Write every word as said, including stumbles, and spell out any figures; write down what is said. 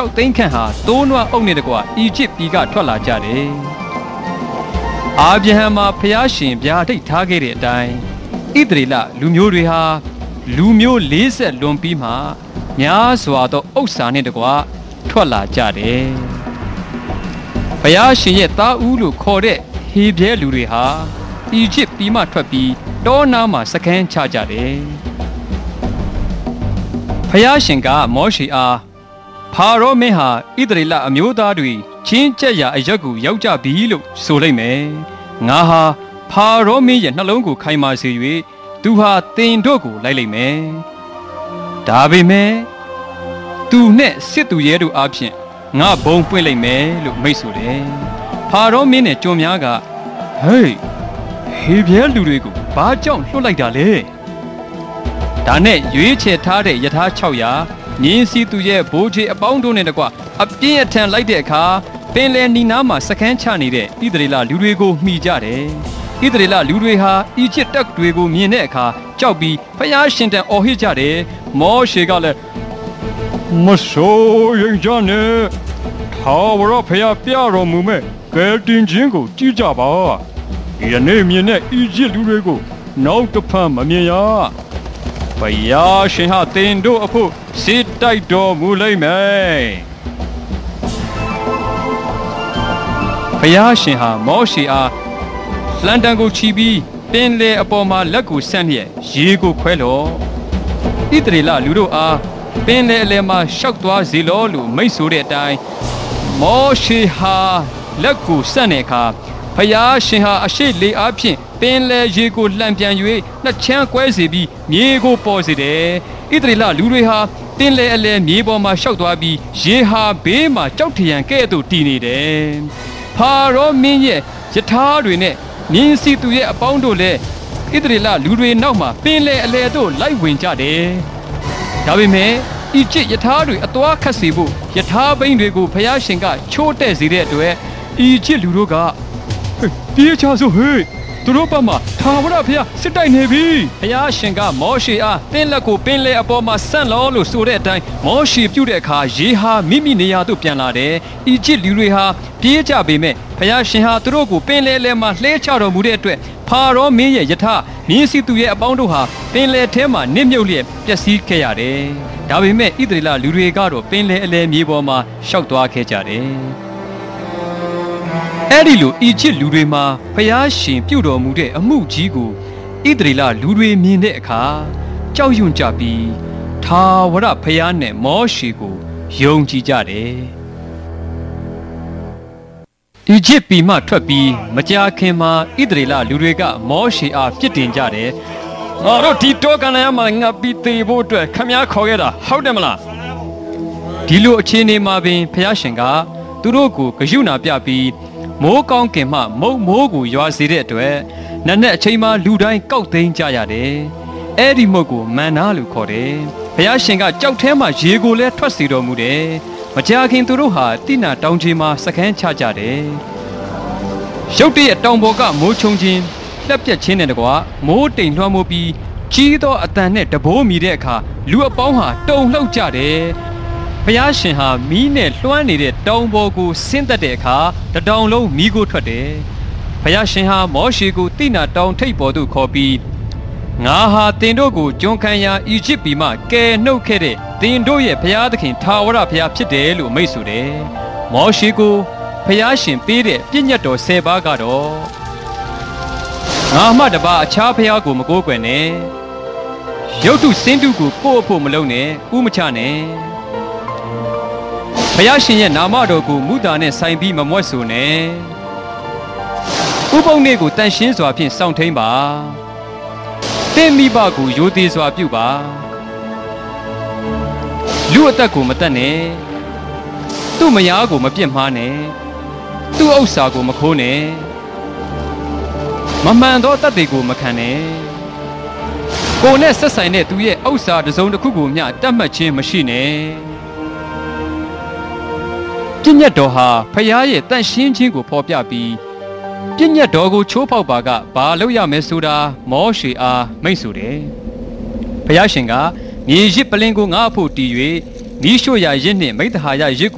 က်သိန်းခန့်ဟာတိုးနွားအုပ်နဲ့တကွအီဂျစ်ပြည်ကထွက်လာကြတယ်။အာဗြဟံမှာဖျားရှင်ဗျာဒိတ်ထားခဲ့တဲ့အတိုင်းဣသရေလလူမျိုးတွေဟာလူမျိုးလေးဆက်လွန်ပြီးမှများစွာသောဥစ္စာနဲ့တကွထွက်လာကြတယ်။ဘုရားရှင်ရဲ့သားဦးလို့ခေါ်တဲ့ဟေဘရဲလူတွေဟာအီဂျစ်ပြည်မှထွက်ပြီးတောနားမှာစခန်းချကြတယ်။ဘုရားရှင်ကမောရှေအားဖာရောမင်းဟာဣသရေလအမျိုးသားတွေချင်းကျက်ရာအရက်ကိုရောက်ကြပြီလို့ဆိုလိုက်မယ်။ငါဟာဖာရောမင်းရဲ့နှလုံးကိုခိုင်မာစေ၍သူဟာတင်တို့ကိုလိုက်လိုက်မယ်။ဒါပေမဲ့သူနဲ့စစ်သူရဲတို့အပြင်ငါဘုံပွင့်လိုက်မယ်လို့မိတ်ဆိုတယ်။ဖာရောမင်းနဲ့ကျွန်များကဟေးဟေဘရဲလူတွေကိုဘာကြောင့်လွှတ်လိုက်တာလဲ။ဒါနဲ့ရွေးချယ်ထားတဲ့ယထာ၆ရာမြင်းစီသူရဲ့ဘိုးချေအပေါင်းတို့နဲ့တကွအပြင်းအထန်လိုက်တဲ့အခါပင်လယ်နီနားမှာစခန်းချနေတဲ့ဣသရေလလူတွေကိုမှီကြတယ်။ဣသရေလလူတွေဟာအီဂျစ်တပ်တွေကိုမြင်တဲ့အခါကြောက်ပြီးဖျားရှင်တန်အော်ဟစ်ကြတယ်။မောရှေကလည်းမဆိုးရင်ကြနဲ့ထာဝရဘုရားပြတော်မူမဲ့ကယ်တင်ခြင်းကိုကြည့်ကြပါ။ယနေ့မြင်တဲ့အီဂျစ်လူတွေကိုနောက်တစ်ဖန်မမြင်ရ။ဘုရားရှင်ဟာတင်တို့အဖို့စစ်တိုက်တော်မူလိမ့်မယ်။ဘုရားရှင်ဟာမောရှေအားလန်တန်ကိုချီပြီးပင်လေအပေါ်မှာလက်ကိုဆန့်လျက်ရေကိုခွဲလော့ဣသရေလလူတို့အားပင်လေအလယ်မှာရှောက်သွားစေလောလို့မိတ်ဆိုတဲ့အတိုင်းမောရှေဟာလက်ကိုဆန့်တဲ့အခါဘုရားရှင်ဟာအရှိလေအားဖြင့်ပင်လေရေကိုလှန်ပြန်၍နှစ်ချမ်းကွဲစေပြီးမြေကိုပေါ်စေတယ်ဣသရေလလူတွေဟာပင်လေအလယ်မြေပေါ်မှာရှောက်သွားပြီးရေဟာဘေးမှာကြောက်ထရန်ကဲ့သို့တည်နေတယ်ဖာရောမင်းရဲ့ယထာတွေနဲ့မြင်းစီသူရဲ့အပေါင်းတို့လည်းဣသရေလလူတွေနောက်မှာပင်လေအလယ်သို့လိုက်ဝင်ကြတယ်ဒါပေမဲ့အီဂျစ်ယထာတွေအသွားခတ်စေဖို့ယထာဘိန်းတွေကိုဖျားရှင်ကချိုးတဲ့စေတဲ့အတွက်အီဂျစ်လူတို့ကပြေးချစို့ဟေးသူတို့ဘက်မှာထာဝရဘုရားစစ်တိုက်နေပြီဘုရားရှင်ကမောရှေအားပင်လက်ကိုပင်လေအပေါ်မှာဆန့်လောလို့ဆိုတဲ့အတိုင်းမောရှေပြုတဲ့အခါရေဟာမိမိနေရာသို့ပြန်လာတယ်အီဂျစ်လူတွေဟာပြေးကြပေမဲ့ဘုရားရှင်ဟာသူတို့ကိုပင်လေလဲမှာလှဲချတော်မူတဲ့အတွက်ဖာရောမင်းရဲ့ယထာမြင်းစီသူရဲ့အပေါင်းတို့ဟာပင်လေထဲမှာနစ်မြုပ်လျက်ပျက်စီးခဲ့ရတယ်ဒါပေမဲ့ဣသရေလလူတွေကတော့ပင်လေအလယ်မြေပေါ်မှာရှောက်သွားခဲ့ကြတယ်အဲ့ဒီလိုအီဂျစ်လူတွေမှာဖျားရှင်ပြုတော်မူတဲ့အမှုကြီးကိုဣသရေလလူတွေမြင်တဲ့အခါကြောက်ရွံ့ကြပြီးထာဝရဘုရားနဲ့မောရှေကိုယုံကြည်ကြတယ်အီဂျစ်ပြည်မှထွက်ပြီးမကြာခင်မှာဣသရေလလူတွေကမောရှေအားပြစ်တင်ကြတယ်ငါတို့ဒီတောကန်လျာမှာငါပြီးသေးဖို့အတွက်ခမည်းခေါ်ခဲ့တာဟုတ်တယ်မလားဒီလိုအခြေအနေမှာပင်ဘုရားရှင်ကသူတို့ကိုဂရုဏာပြပြီးမိုးကောင်းကင်မှမုတ်မိုးကိုရွာစေတဲ့အတွက်နက်နက်အချိန်မှလူတိုင်းကောက်သိမ်းကြရတယ်။အဲ့ဒီမုတ်ကိုမန္နာလို့ခေါ်တယ်။ဘုရားရှင်ကကြောက်ထဲမှာရေကိုလည်းထွက်စေတော်မူတယ်။မကြာခင်သူတို့ဟာတိနာတောင်ကြီးမှာစခန်းချကြတယ်။ရုတ်တရက်တောင်ပေါ်ကမိုးချုံခြင်းလက်ပြက်ခြင်းနဲ့တကွာမိုးတိမ်လွှမ်းမိုးပြီးကြီးသောအတန်နဲ့တဘိုးမြည်တဲ့အခါလူအပေါင်းဟာတုန်လှုပ်ကြတယ်။ဘုရားရှင်ဟာမီးနဲ့လွှမ်းနေတဲ့တောင်ပေါ်ကိုဆင်းသက်တဲ့အခါတတောင်လုံးမီးကိုထွက်တယ်။ဘုရားရှင်ဟာမောရှေကိုတိနာတောင်ထိပ်ပေါ်သို့ခေါ်ပြီးငါဟာတင်တို့ကိုကျွန်ခံရာအီဂျစ်ပြည်မှကယ်နှုတ်ခဲ့တဲ့တင်တို့ရဲ့ဘုရားသခင်ထာဝရဘုရားဖြစ်တယ်လို့မိန့်ဆိုတယ်။မောရှေကိုဘုရားရှင်ပေးတဲ့ပြည့်ညတ်တော်ဆယ်ပါးကတော့ငါမှတပါအခြားဘုရားကိုမကိုးကွယ်နဲ့။ရုပ်တုစင်းတုကိုကိုယ့်အဖို့မလုပ်နဲ့ဥမချနဲ့။ဘုရားရှင်ရဲ့နာမတော်ကိုမူတာနဲ့ဆိုင်ပြီးမမွတ်ဆိုနဲ့ဥပုံနေ့ကိုတန်ရှင်းစွာဖြင့်စောင့်ထိန်ပါတင့်မိဘကိုရိုသေစွာပြုပါလူအသက်ကိုမတတ်နဲ့သူ့မယားကိုမပြစ်မှားနဲ့သူ့ဥစ္စာကိုမခိုးနဲ့မမှန်သောတတ်တွေကိုမခံနဲ့ကိုယ်နဲ့ဆက်ဆိုင်တဲ့သူရဲ့ဥစ္စာတစ်စုံတစ်ခုကိုမျှတတ်မှတ်ခြင်းမရှိနဲ့ပြည့်ညတ်တော်ဟာဖယားရဲ့တန့်ရှင်းခြင်းကိုဖော်ပြပြီးပြည့်ညတ်တော်ကိုချိုးဖောက်ပါကဘာလုပ်ရမယ်ဆိုတာမောရှေအားမိန့်ဆိုတယ်။ဖယားရှင်ကမြေရစ်ပလင်ကိုငါ့အဖို့တည်၍မိရှို့ရာရစ်နှင့်မိဿဟာယရစ်